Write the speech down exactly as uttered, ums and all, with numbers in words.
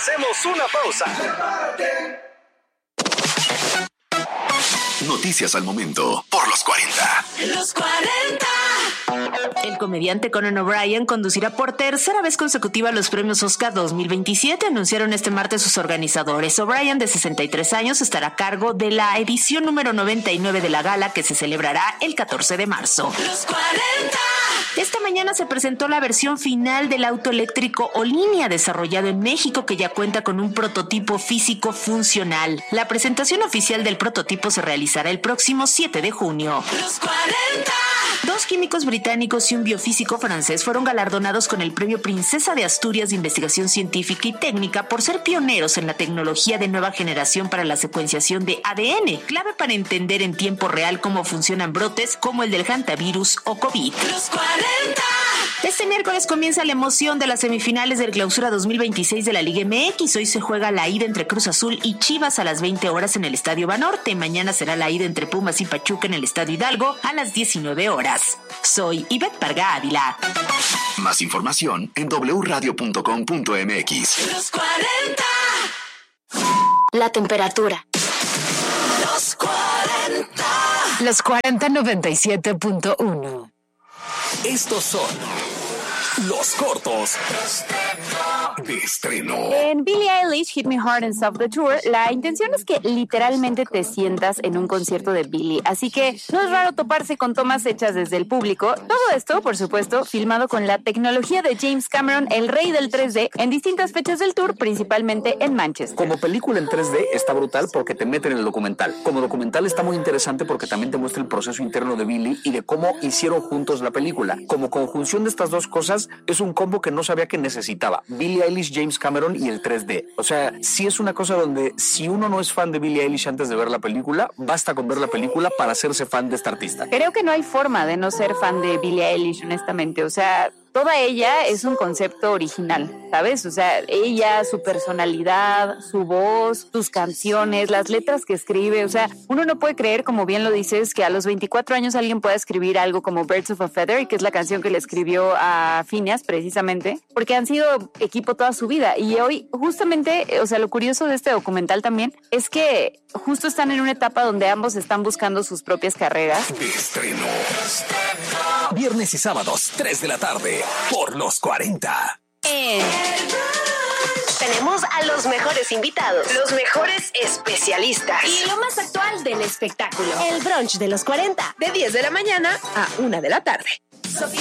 Hacemos una pausa. Noticias al momento por los cuarenta. Los cuarenta. El comediante Conan O'Brien conducirá por tercera vez consecutiva los premios Oscar dos mil veintisiete, anunciaron este martes sus organizadores. O'Brien, de sesenta y tres años, estará a cargo de la edición número noventa y nueve de la gala, que se celebrará el catorce de marzo. Los cuarenta. Esta mañana se presentó la versión final del auto eléctrico Olinnia, desarrollado en México, que ya cuenta con un prototipo físico funcional. La presentación oficial del prototipo se realizará el próximo siete de junio. Los cuarenta. Dos químicos británicos y un biofísico francés fueron galardonados con el Premio Princesa de Asturias de Investigación Científica y Técnica por ser pioneros en la tecnología de nueva generación para la secuenciación de A D N, clave para entender en tiempo real cómo funcionan brotes como el del hantavirus o COVID. Los cuarenta. Este miércoles comienza la emoción de las semifinales del Clausura dos mil veintiséis de la Liga M X. Hoy se juega la ida entre Cruz Azul y Chivas a las veinte horas en el Estadio Banorte. Mañana será la ida entre Pumas y Pachuca en el Estadio Hidalgo a las diecinueve horas. Soy Ivette Parga Ávila. Más información en doble u radio punto com punto m x. Los cuarenta. La temperatura. Los cuarenta. Los cuarenta noventa y siete punto uno. Estos son los cortos de estreno. En Billie Eilish, Hit Me Hard and Stop the Tour, la intención es que literalmente te sientas en un concierto de Billie, así que no es raro toparse con tomas hechas desde el público. Todo esto, por supuesto, filmado con la tecnología de James Cameron, el rey del tres D, en distintas fechas del tour, principalmente en Manchester. Como película en tres D está brutal porque te mete en el documental. Como documental está muy interesante porque también te muestra el proceso interno de Billie y de cómo hicieron juntos la película. Como conjunción de estas dos cosas, es un combo que no sabía que necesitaba. Billie Eilish, James Cameron y el tres D. O sea, sí es una cosa donde si uno no es fan de Billie Eilish antes de ver la película, basta con ver la película para hacerse fan de esta artista. Creo que no hay forma de no ser fan de Billie Eilish, honestamente. O sea, toda ella es un concepto original, ¿sabes? O sea, ella, su personalidad, su voz, sus canciones, las letras que escribe. O sea, uno no puede creer, como bien lo dices, que a los veinticuatro años alguien pueda escribir algo como Birds of a Feather, que es la canción que le escribió a Phineas, precisamente, porque han sido equipo toda su vida. Y hoy, justamente, o sea, lo curioso de este documental también es que justo están en una etapa donde ambos están buscando sus propias carreras. De estreno. Viernes y sábados, tres de la tarde, por los cuarenta. En... Tenemos a los mejores invitados, los mejores especialistas Y lo más actual del espectáculo. el brunch de los cuarenta, De diez de la mañana a una de la tarde. Sofía